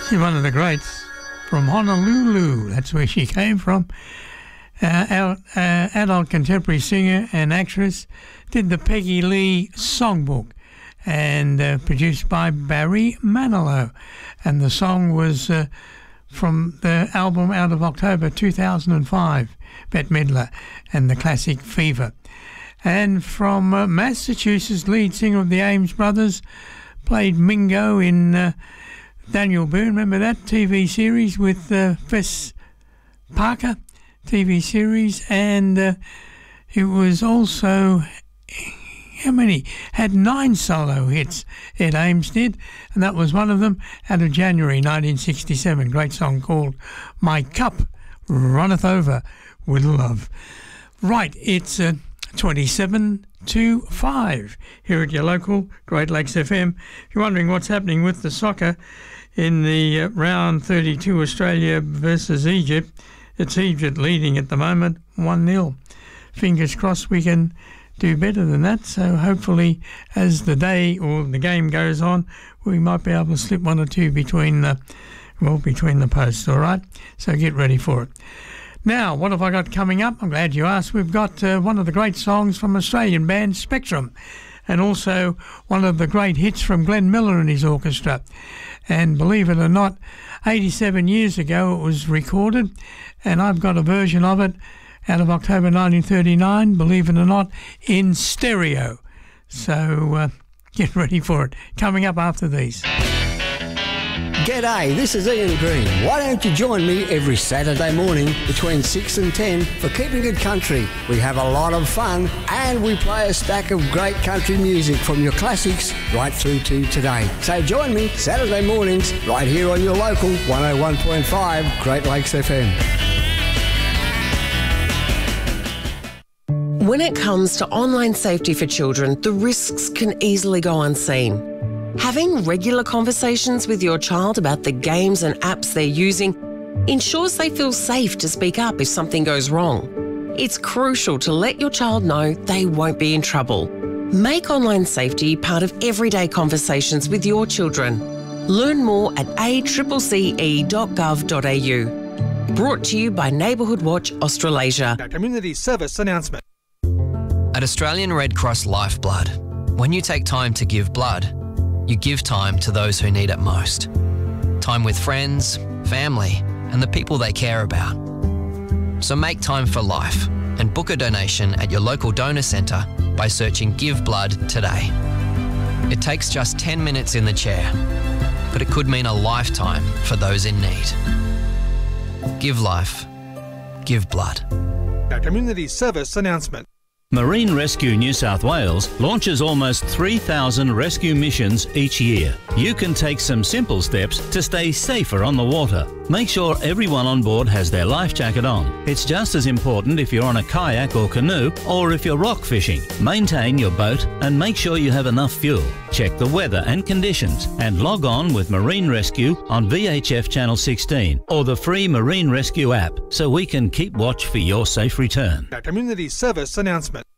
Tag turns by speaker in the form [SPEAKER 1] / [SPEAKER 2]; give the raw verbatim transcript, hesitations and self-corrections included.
[SPEAKER 1] She's one of the greats from Honolulu. That's where she came from. Uh, our, uh, adult contemporary singer and actress, did the Peggy Lee Songbook, and uh, produced by Barry Manilow. And the song was uh, from the album out of October two thousand five, Bette Midler and the classic Fever. And from uh, Massachusetts, lead singer of the Ames Brothers, played Mingo in uh, Daniel Boone. Remember that T V series with uh, Fess Parker? T V series. And uh, it was also, how many? Had nine solo hits, Ed Ames did, and that was one of them out of January nineteen sixty-seven. Great song called My Cup Runneth Over with Love. Right, it's uh, twenty-seven to five here at your local Great Lakes F M. If you're wondering what's happening with the soccer in the uh, round thirty-two, Australia versus Egypt, it's Egypt leading at the moment, one nil. Fingers crossed we can do better than that. So hopefully as the day or the game goes on, we might be able to slip one or two between the, well, between the posts, all right? So get ready for it. Now, what have I got coming up? I'm glad you asked. We've got uh, one of the great songs from Australian band Spectrum, and also one of the great hits from Glenn Miller and his orchestra. And believe it or not, eighty-seven years ago it was recorded, and I've got a version of it out of October nineteen thirty-nine, believe it or not, in stereo. So uh, get ready for it. Coming up after these.
[SPEAKER 2] G'day, this is Ian Green. Why don't you join me every Saturday morning between six and ten for Keeping Good Country? We have a lot of fun and we play a stack of great country music from your classics right through to today. So join me Saturday mornings right here on your local one oh one point five Great Lakes F M.
[SPEAKER 3] When it comes to online safety for children, the risks can easily go unseen. Having regular conversations with your child about the games and apps they're using ensures they feel safe to speak up if something goes wrong. It's crucial to let your child know they won't be in trouble. Make online safety part of everyday conversations with your children. Learn more at a c c e dot gov dot a u. Brought to you by Neighbourhood Watch Australasia.
[SPEAKER 4] A community service announcement.
[SPEAKER 5] At Australian Red Cross Lifeblood, when you take time to give blood, you give time to those who need it most. Time with friends, family, and the people they care about. So make time for life and book a donation at your local donor centre by searching Give Blood today. It takes just ten minutes in the chair, but it could mean a lifetime for those in need. Give life. Give blood.
[SPEAKER 4] A community service announcement.
[SPEAKER 6] Marine Rescue New South Wales launches almost three thousand rescue missions each year. You can take some simple steps to stay safer on the water. Make sure everyone on board has their life jacket on. It's just as important if you're on a kayak or canoe or if you're rock fishing. Maintain your boat and make sure you have enough fuel. Check the weather and conditions and log on with Marine Rescue on V H F Channel sixteen or the free Marine Rescue app so we can keep watch for your safe return.
[SPEAKER 4] A community service announcement.